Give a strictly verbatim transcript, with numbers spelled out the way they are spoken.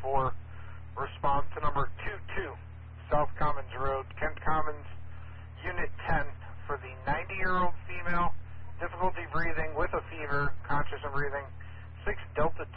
four. Response to number two two, South Commons Road, Kent Commons, Unit ten, for the ninety-year-old female, difficulty breathing with a fever, conscious and breathing, six Delta